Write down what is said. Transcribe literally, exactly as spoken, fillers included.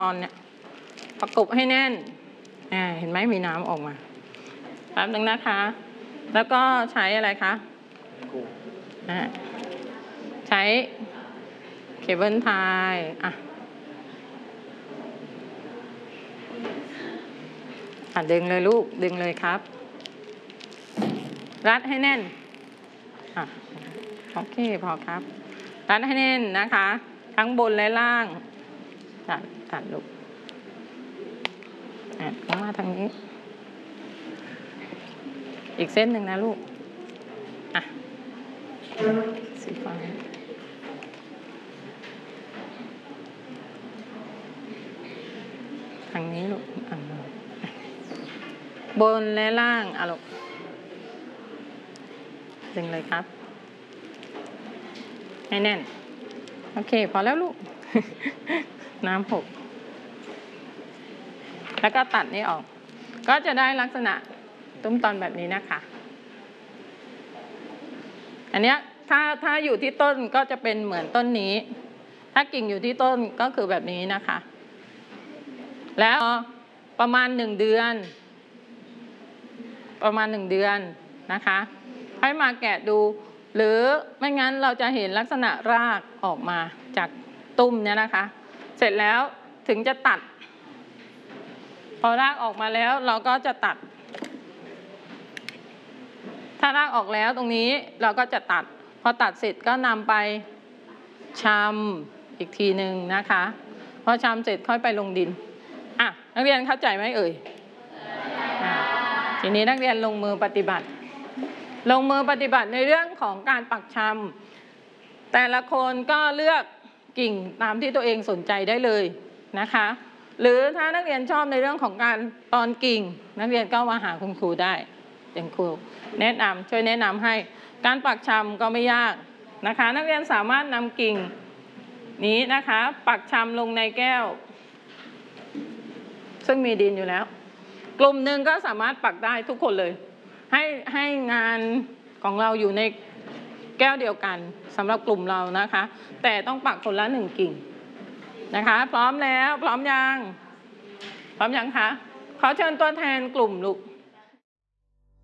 ตอนเนี่ยประกบให้แน่นอ่าเห็นไหมมีน้ำออกมาแป๊บนึงนะคะแล้วก็ใช้อะไรคะอ่าใช้เคเบิลไทยอ่ะอ่ะดึงเลยลูกดึงเลยครับรัดให้แน่นอ่ะโอเคพอครับรัดให้แน่นนะคะทั้งบนและล่างตัดตัดลูกอ่ะลงมาทางนี้อีกเส้นหนึ่งนะลูกอ่ะสีฟ้าทางนี้ลูกอ่ะบนและล่างอ่ะลูกดึงเลยครับให้แน่นโอเคพอแล้วลูก น้ำหกแล้วก็ตัดนี่ออกก็จะได้ลักษณะตุ้มตอนแบบนี้นะคะอันเนี้ยถ้าถ้าอยู่ที่ต้นก็จะเป็นเหมือนต้นนี้ถ้ากิ่งอยู่ที่ต้นก็คือแบบนี้นะคะแล้วประมาณหนึ่งเดือนประมาณหนึ่งเดือนนะคะให้มาแกะดูหรือไม่งั้นเราจะเห็นลักษณะรากออกมาจากตุ้มเนี่ยนะคะเสร็จแล้วถึงจะตัดพอรากออกมาแล้วเราก็จะตัดถ้ารากออกแล้วตรงนี้เราก็จะตัดพอตัดเสร็จก็นำไปชำอีกทีหนึ่งนะคะพอชำเสร็จค่อยไปลงดินอ่ะนักเรียนเข้าใจไหมเอ่ยทีนี้นักเรียนลงมือปฏิบัติลงมือปฏิบัติในเรื่องของการปักชำแต่ละคนก็เลือกกิ่งตามที่ตัวเองสนใจได้เลยนะคะหรือถ้านักเรียนชอบในเรื่องของการตอนกิ่งนักเรียนก็มาหาคุณครูได้อย่างครูแนะนำช่วยแนะนำให้การปักชำก็ไม่ยากนะคะนักเรียนสามารถนำกิ่งนี้นะคะปักชำลงในแก้วซึ่งมีดินอยู่แล้วกลุ่มหนึ่งก็สามารถปักได้ทุกคนเลยให้ให้งานของเราอยู่ในแก้วเดียวกันสำหรับกลุ่มเรานะคะแต่ต้องปักคนละหนึ่งกิ่งนะคะพร้อมแล้วพร้อมยังพร้อมยังคะขอเชิญตัวแทนกลุ่มลูก